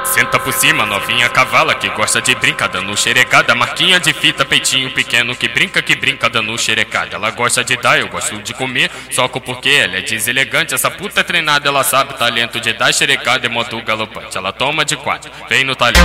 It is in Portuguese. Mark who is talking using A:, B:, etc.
A: Senta por cima, novinha cavala que gosta de brincar dando xerecada. Marquinha de fita, peitinho pequeno que brinca dando xerecada. Ela gosta de dar, eu gosto de comer, soco porque ela é deselegante. Essa puta treinada, ela sabe o talento de dar xerecada em modo galopante. Ela toma de quatro, vem no talento.